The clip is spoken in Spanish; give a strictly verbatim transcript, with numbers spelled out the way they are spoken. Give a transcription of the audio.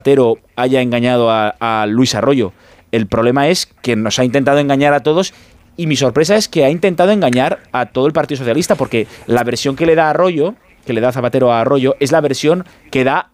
Zapatero haya engañado a, a Luis Arroyo. El problema es que nos ha intentado engañar a todos y mi sorpresa es que ha intentado engañar a todo el Partido Socialista porque la versión que le da Arroyo, que le da Zapatero a Arroyo, es la versión que da